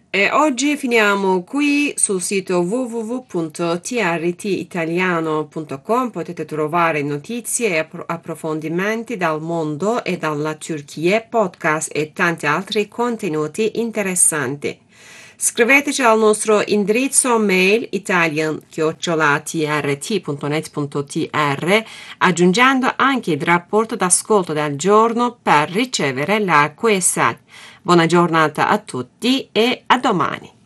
E oggi finiamo qui sul sito www.trtitaliano.com. Potete trovare notizie e approfondimenti dal mondo e dalla Turchia, podcast e tanti altri contenuti interessanti. Scriveteci al nostro indirizzo mail italian@trt.net.tr aggiungendo anche il rapporto d'ascolto del giorno per ricevere la QSAT. Buona giornata a tutti e a domani.